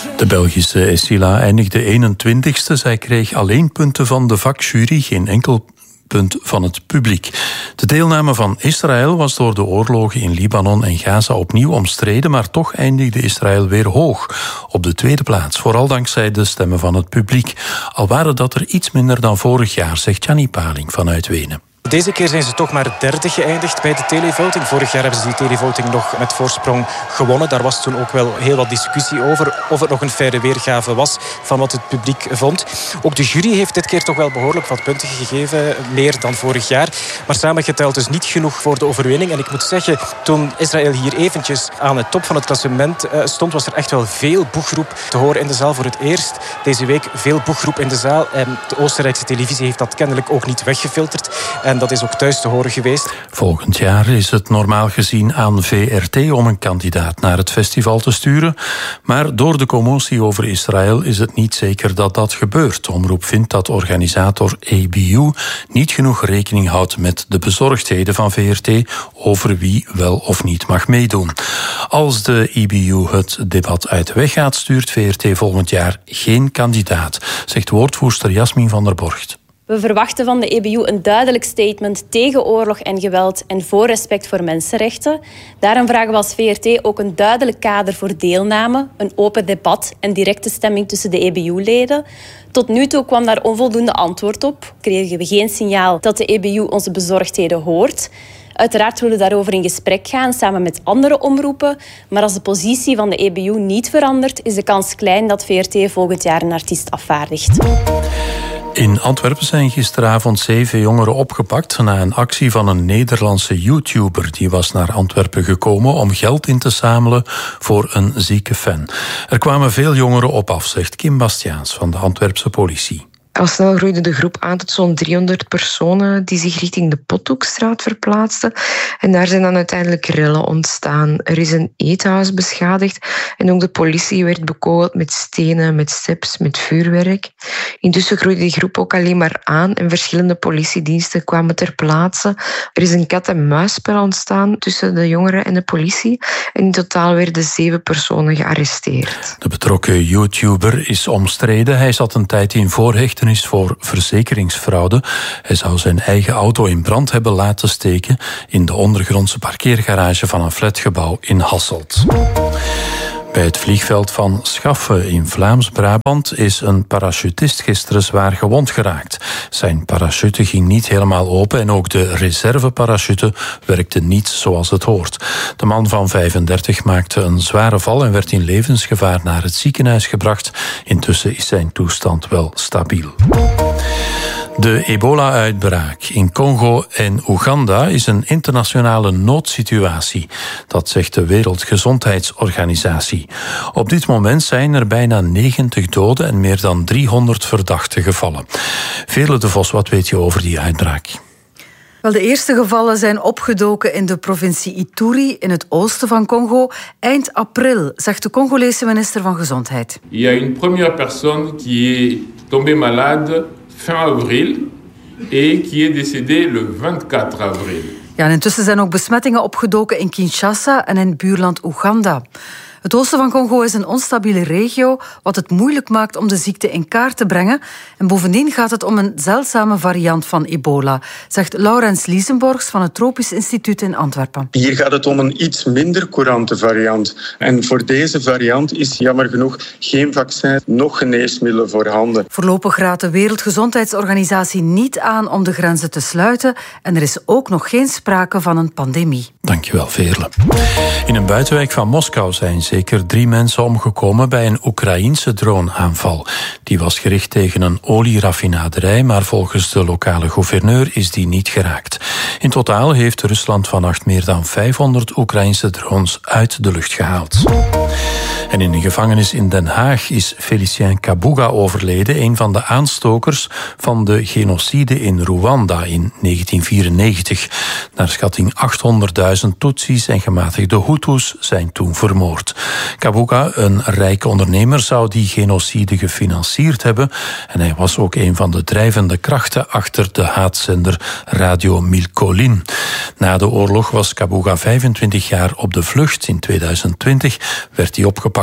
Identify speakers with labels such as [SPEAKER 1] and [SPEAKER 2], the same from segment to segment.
[SPEAKER 1] De Belgische Essila eindigde 21ste. Zij kreeg alleen punten van de vakjury, geen enkel punt van het publiek. De deelname van Israël was door de oorlogen in Libanon en Gaza opnieuw omstreden, maar toch eindigde Israël weer hoog op de tweede plaats, vooral dankzij de stemmen van het publiek. Al waren dat er iets minder dan vorig jaar, zegt Gianni Paling vanuit Wenen.
[SPEAKER 2] Deze keer zijn ze toch maar derde geëindigd bij de televoting. Vorig jaar hebben ze die televoting nog met voorsprong gewonnen. Daar was toen ook wel heel wat discussie over of het nog een faire weergave was van wat het publiek vond. Ook de jury heeft dit keer toch wel behoorlijk wat punten gegeven, meer dan vorig jaar. Maar samengeteld dus niet genoeg voor de overwinning. En ik moet zeggen, toen Israël hier eventjes aan de top van het klassement stond, was er echt wel veel boegroep te horen in de zaal. Voor het eerst deze week veel boegroep in de zaal. En de Oostenrijkse televisie heeft dat kennelijk ook niet weggefilterd. En dat is ook thuis te horen geweest.
[SPEAKER 1] Volgend jaar is het normaal gezien aan VRT om een kandidaat naar het festival te sturen. Maar door de commotie over Israël is het niet zeker dat dat gebeurt. De omroep vindt dat organisator EBU niet genoeg rekening houdt met de bezorgdheden van VRT over wie wel of niet mag meedoen. Als de EBU het debat uit de weg gaat, stuurt VRT volgend jaar geen kandidaat, zegt woordvoerster Jasmin van der Borgt.
[SPEAKER 3] We verwachten van de EBU een duidelijk statement tegen oorlog en geweld en voor respect voor mensenrechten. Daarom vragen we als VRT ook een duidelijk kader voor deelname, een open debat en directe stemming tussen de EBU-leden. Tot nu toe kwam daar onvoldoende antwoord op. Kregen we geen signaal dat de EBU onze bezorgdheden hoort. Uiteraard willen we daarover in gesprek gaan, samen met andere omroepen. Maar als de positie van de EBU niet verandert, is de kans klein dat VRT volgend jaar een artiest afvaardigt.
[SPEAKER 1] In Antwerpen zijn gisteravond 7 jongeren opgepakt na een actie van een Nederlandse YouTuber. Die was naar Antwerpen gekomen om geld in te zamelen voor een zieke fan. Er kwamen veel jongeren op af, zegt Kim Bastiaans van de Antwerpse politie.
[SPEAKER 4] Al snel groeide de groep aan tot zo'n 300 personen die zich richting de Pothoekstraat verplaatsten. En daar zijn dan uiteindelijk rellen ontstaan. Er is een eethuis beschadigd en ook de politie werd bekogeld met stenen, met steps, met vuurwerk. Intussen groeide die groep ook alleen maar aan en verschillende politiediensten kwamen ter plaatse. Er is een kat-en-muisspel ontstaan tussen de jongeren en de politie. En in totaal werden 7 personen gearresteerd.
[SPEAKER 1] De betrokken YouTuber is omstreden. Hij zat een tijd in voorhechtenis voor verzekeringsfraude. Hij zou zijn eigen auto in brand hebben laten steken in de ondergrondse parkeergarage van een flatgebouw in Hasselt. Bij het vliegveld van Schaffen in Vlaams-Brabant is een parachutist gisteren zwaar gewond geraakt. Zijn parachute ging niet helemaal open en ook de reserveparachute werkte niet zoals het hoort. De man van 35 maakte een zware val en werd in levensgevaar naar het ziekenhuis gebracht. Intussen is zijn toestand wel stabiel. De ebola-uitbraak in Congo en Oeganda is een internationale noodsituatie. Dat zegt de Wereldgezondheidsorganisatie. Op dit moment zijn er bijna 90 doden en meer dan 300 verdachten gevallen. Veerle de Vos, wat weet je over die uitbraak?
[SPEAKER 5] Wel, de eerste gevallen zijn opgedoken in de provincie Ituri in het oosten van Congo eind april, zegt de Congolese minister van Gezondheid.
[SPEAKER 6] Il y a une première personne qui est tombée malade fin avril et qui est décédée le 24 avril.
[SPEAKER 5] Ja, en intussen zijn ook besmettingen opgedoken in Kinshasa en in buurland Oeganda. Het oosten van Congo is een onstabiele regio, wat het moeilijk maakt om de ziekte in kaart te brengen. En bovendien gaat het om een zeldzame variant van ebola, zegt Laurens Liesenborgs van het Tropisch Instituut in Antwerpen.
[SPEAKER 7] Hier gaat het om een iets minder courante variant. En voor deze variant is jammer genoeg geen vaccin, nog geneesmiddelen voorhanden.
[SPEAKER 5] Voorlopig raadt de Wereldgezondheidsorganisatie niet aan om de grenzen te sluiten. En er is ook nog geen sprake van een pandemie.
[SPEAKER 1] Dankjewel, Veerle. In een buitenwijk van Moskou zijn zeker 3 mensen omgekomen bij een Oekraïense droneaanval. Die was gericht tegen een olieraffinaderij, maar volgens de lokale gouverneur is die niet geraakt. In totaal heeft Rusland vannacht meer dan 500 Oekraïense drones uit de lucht gehaald. En in een gevangenis in Den Haag is Félicien Kabuga overleden, een van de aanstokers van de genocide in Rwanda in 1994. Naar schatting 800.000 Tutsis en gematigde Hutus zijn toen vermoord. Kabuga, een rijke ondernemer, zou die genocide gefinancierd hebben en hij was ook een van de drijvende krachten achter de haatzender Radio Milkolin. Na de oorlog was Kabuga 25 jaar op de vlucht. In 2020 werd hij opgepakt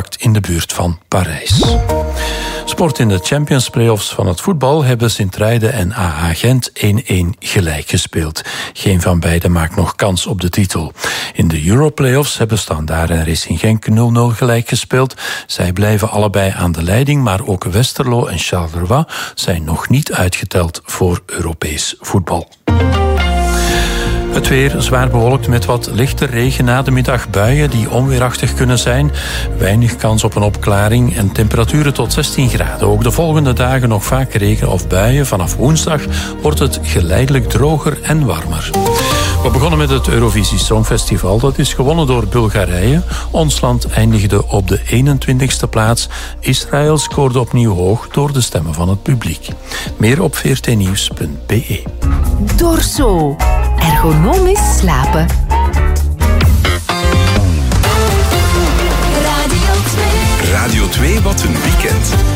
[SPEAKER 1] vlak in de buurt van Parijs. Sport in de Champions Playoffs van het voetbal hebben Sint-Truiden en AA Gent 1-1 gelijk gespeeld. Geen van beiden maakt nog kans op de titel. In de Euro-playoffs hebben Standaard en Racing Genk 0-0 gelijk gespeeld. Zij blijven allebei aan de leiding, maar ook Westerlo en Charleroi zijn nog niet uitgeteld voor Europees voetbal. Het weer zwaar bewolkt met wat lichte regen, na de middag buien die onweerachtig kunnen zijn. Weinig kans op een opklaring en temperaturen tot 16 graden. Ook de volgende dagen nog vaak regen of buien. Vanaf woensdag wordt het geleidelijk droger en warmer. We begonnen met het Eurovisie Songfestival. Dat is gewonnen door Bulgarije. Ons land eindigde op de 21ste plaats. Israël scoorde opnieuw hoog door de stemmen van het publiek. Meer op vrtnieuws.be.
[SPEAKER 8] Dorso. Ergonomisch slapen.
[SPEAKER 9] Radio 2, wat een weekend.